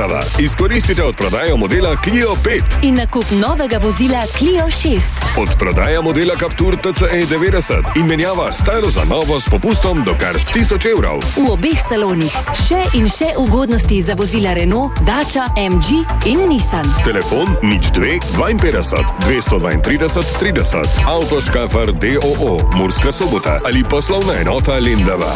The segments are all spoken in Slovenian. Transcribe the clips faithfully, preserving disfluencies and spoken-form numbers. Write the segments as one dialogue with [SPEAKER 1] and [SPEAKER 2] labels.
[SPEAKER 1] Lendava. Izkoristite odprodajo modela Clio pet.
[SPEAKER 2] In nakup novega vozila Clio šest.
[SPEAKER 1] Odprodaja modela Captur T C E devetdeset in menjava staro za novo s popustom do kar tisoč evrov.
[SPEAKER 2] V obeh salonih še in še ugodnosti za vozila Renault, Dacia, M G in Nissan.
[SPEAKER 1] Telefon nič dve dvainpetdeset dvesto dvaintrideset trideset. Avtoškafar D O O Murska Sobota ali poslovna enota Lendava.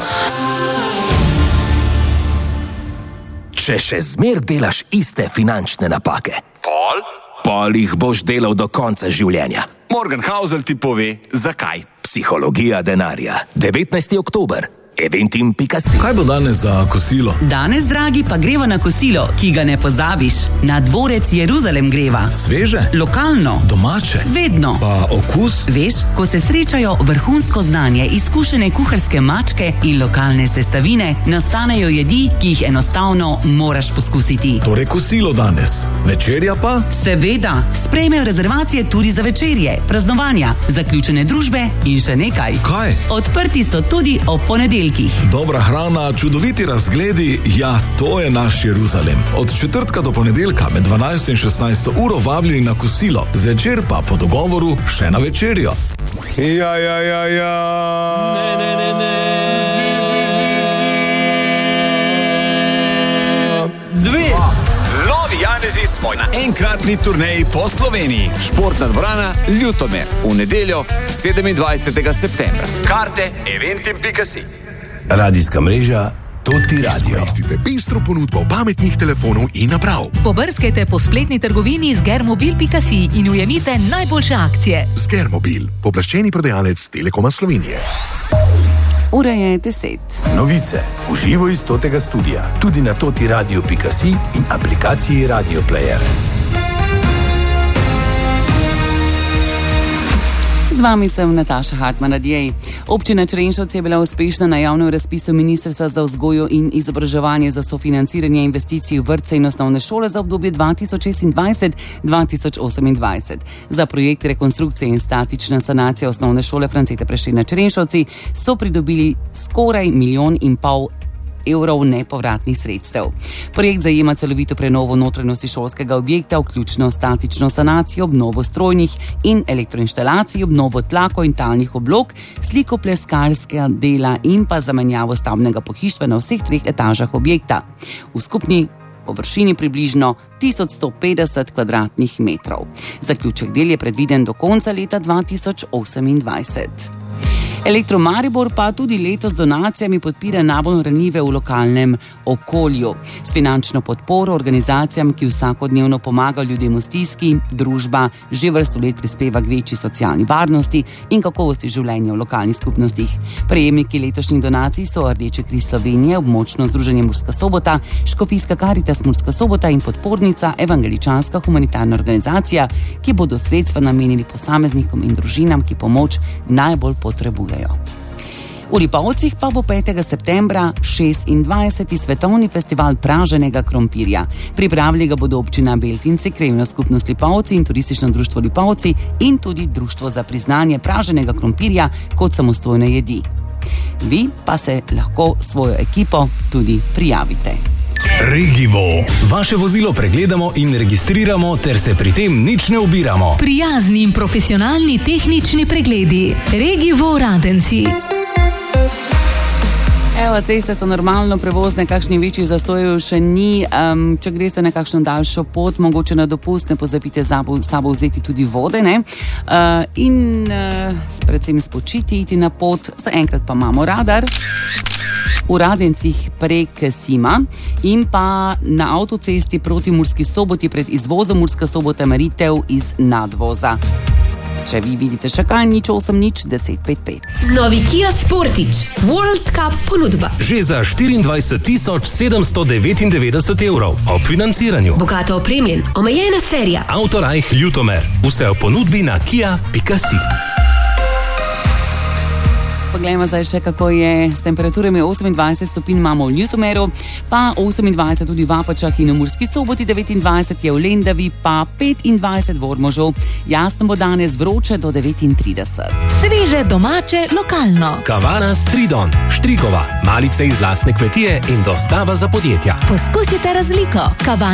[SPEAKER 3] Če še zmer delaš iste finančne napake,
[SPEAKER 4] Pol?
[SPEAKER 3] pol jih boš delal do konca življenja.
[SPEAKER 4] Morgan Housel ti pove, zakaj.
[SPEAKER 3] Psihologija denarja. devetnajsti oktober. eventim pika si.
[SPEAKER 5] Kaj bo danes za kosilo?
[SPEAKER 6] Danes, dragi, pa greva na kosilo, ki ga ne pozabiš. Na dvorec Jeruzalem greva.
[SPEAKER 5] Sveže?
[SPEAKER 6] Lokalno.
[SPEAKER 5] Domače?
[SPEAKER 6] Vedno.
[SPEAKER 5] Pa okus?
[SPEAKER 6] Veš, ko se srečajo vrhunsko znanje, izkušene kuharske mačke in lokalne sestavine, nastanejo jedi, ki jih enostavno moraš poskusiti.
[SPEAKER 5] Torej kosilo danes. Večerja pa?
[SPEAKER 6] Seveda, sprejmejo rezervacije tudi za večerje, praznovanja, zaključene družbe in še nekaj.
[SPEAKER 5] Kaj?
[SPEAKER 6] Odprti so tudi ob ponedeljkih.
[SPEAKER 5] Dobra hrana, čudoviti razgledi, ja, to je naš Jeruzalem. Od četrtka do ponedeljka med dvanajsto in šestnajsto uro vabljeni na kosilo, zvečer pa po dogovoru še na večerjo.
[SPEAKER 1] Ja, ja, ja, ja.
[SPEAKER 5] Ne, ne, ne, ne.
[SPEAKER 4] Dve. Novi Janezi smo na enkratni turneji po Sloveniji. Športna dvorana Ljutomer. V nedeljo sedemindvajsetega septembra. Karte eventim pika si.
[SPEAKER 7] Radijska mreža Toti Radio.
[SPEAKER 8] Izkoristite pestro ponudbo pametnih telefonov in naprav.
[SPEAKER 9] Pobrskajte po spletni trgovini z germobil pika si in ujemite najboljše akcije.
[SPEAKER 8] Z Germobil, pooblaščeni prodajalec Telekoma Slovenije.
[SPEAKER 6] Ura je deset.
[SPEAKER 7] Novice v živo iz Totega studia. Tudi na toti radio pika si in aplikaciji Radio Player.
[SPEAKER 6] Z vami sem Nataša Hartman-Radjej. Občina Črenšovci je bila uspešna na javnem razpisu Ministrstva za vzgojo in izobraževanje za sofinanciranje investicij v vrtce in osnovne šole za obdobje dva tisoč šestindvajset do dva tisoč osemindvajset. Za projekt rekonstrukcije in statična sanacija osnovne šole Franceta Prešerna Črenšovci so pridobili skoraj milijon in pol evrov nepovratnih sredstev. Projekt zajema celovito prenovo notranjosti šolskega objekta, vključno statično sanacijo, obnovo strojnih in elektroinštalacij, obnovo tlakov in talnih oblog, slikopleskarskega dela in pa zamenjavo stavbnega pohištva na vseh treh etažah objekta. V skupni površini približno tisoč sto petdeset kvadratnih metrov. Zaključek del je predviden do konca leta dva tisoč osemindvajset. Elektro Maribor pa tudi letos z donacijami podpira najbolj ranljive v lokalnem okolju. S finančno podporo organizacijam, ki vsakodnevno pomagajo ljudem v stiski, družba že vrsto let prispeva k večji socialni varnosti in kakovosti življenja v lokalnih skupnostih. Prejemniki letošnjih donacij so Rdeči križ Slovenije, območno združenje Murska Sobota, Škofijska Karitas Murska Sobota in podpornica Evangeličanska humanitarna organizacija, ki bodo sredstva namenili posameznikom in družinam, ki pomoč najbolj potrebujejo. V Lipovcih pa bo petega septembra šestindvajseti svetovni festival praženega krompirja. Pripravili ga bodo občina Beltinci, krajevna skupnost Lipovci in turistično društvo Lipovci in tudi društvo za priznanje praženega krompirja kot samostojne jedi. Vi pa se lahko svojo ekipo tudi prijavite.
[SPEAKER 10] Regivo. Vaše vozilo pregledamo in registriramo ter se pri tem nič ne ubiramo.
[SPEAKER 9] Prijazni in profesionalni tehnični pregledi. Regivo Radenci.
[SPEAKER 6] Evo, ceste so normalno prevozne, kakšni večji zastojev še ni. Um, če greste na kakšno daljšo pot, mogoče na dopust, ne pozabite sabo, sabo vzeti tudi vode, ne? Uh, in uh, predvsem spočiti, iti na pot. Zaenkrat pa imamo radar v Radencih prek Sima in pa na avtocesti proti Murski Soboti pred izvozom Murska Sobota meritev iz nadvoza. Če vi vidite še kaj, nič osem nič deset pet pet.
[SPEAKER 2] Novi Kia Sportage World Cup ponudba.
[SPEAKER 10] Že za štiriindvajset tisoč sedemsto devetindevetdeset evrov ob financiranju.
[SPEAKER 2] Bogato opremljen, omejena serija.
[SPEAKER 10] Autorajh Ljutomer. Vse v ponudbi na kia pika si.
[SPEAKER 6] Poglejmo zdaj še, kako je s temperaturami. Osemindvajset stopinj imamo v Ljutomeru, pa osemindvajset tudi v Apačah in v Murski Soboti, devetindvajset je v Lendavi, pa petindvajset v Ormožu. Jasno bo danes, vroče do devetintrideset.
[SPEAKER 9] Sveže, domače, lokalno.
[SPEAKER 10] Kavana Stridon, Štrigova, malice iz lastne kmetije in dostava za podjetja.
[SPEAKER 9] Poskusite razliko. Kavana